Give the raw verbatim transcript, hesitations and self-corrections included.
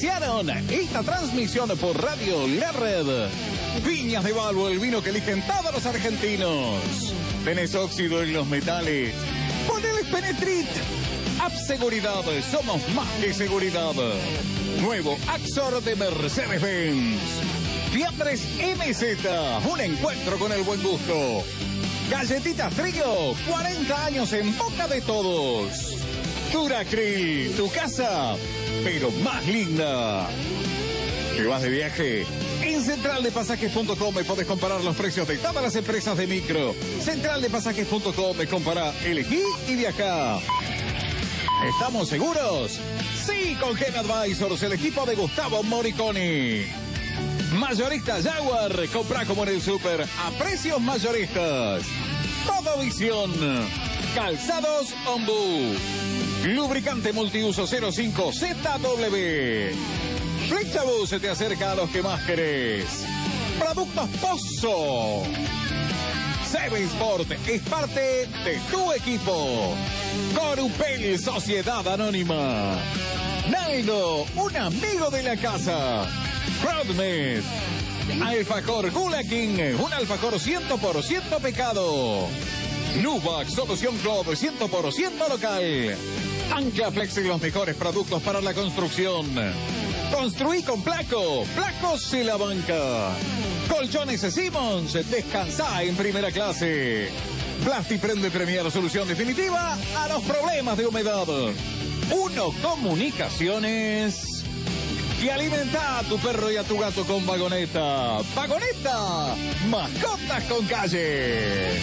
auspiciaron esta transmisión por Radio La Red. Viñas de Balbo, el vino que eligen todos los argentinos. ¿Tenés óxido en los metales? Ponele Penetrit. App Seguridad, somos más que seguridad. Nuevo Axor de Mercedes-Benz. Fiambres M Z, un encuentro con el buen gusto. Galletitas Trío, cuarenta años en boca de todos. Duracril, tu casa, pero más linda. ¿Te vas de viaje? En central de pasajes punto com podés comparar los precios de todas las empresas de micro. central de pasajes punto com, compará, elegí y viajá. ¿Estamos seguros? Sí, con Gen Advisors, el equipo de Gustavo Moriconi. Mayorista Jaguar, comprá como en el súper, a precios mayoristas. Todo Visión. Calzados Ombú. Lubricante multiuso cero cinco Z W. Flexabus se te acerca a los que más querés. Productos Pozo. Seven Sport es parte de tu equipo. Corupel, Sociedad Anónima. Naldo, un amigo de la casa. Prodmed. Alfajor Gula King, un alfajor cien por ciento pecado. Nubac, solución Club cien por ciento local. Ancla Flexi, los mejores productos para la construcción. Construí con Placo, Placo se la banca. Colchones Simmons, descansá en primera clase. Plastiprende Premier, solución definitiva a los problemas de humedad. Uno Comunicaciones. Y alimenta a tu perro y a tu gato con Vagoneta. Vagoneta, mascotas con calle.